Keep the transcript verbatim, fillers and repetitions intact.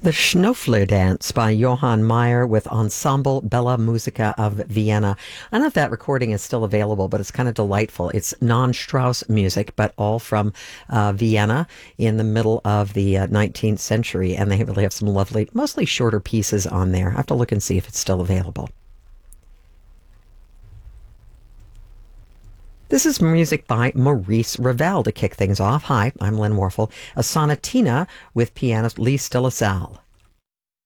The Schnoeffler Dance by Johann Meyer with Ensemble Bella Musica of Vienna. I don't know if that recording is still available, but it's kind of delightful. It's non-Strauss music, but all from uh, Vienna in the middle of the uh, nineteenth century, and they really have some lovely, mostly shorter pieces on there. I have to look and see if it's still available. This is music by Maurice Ravel to kick things off. Hi, I'm Lynn Warfel. A sonatina with pianist Lee Stillasal.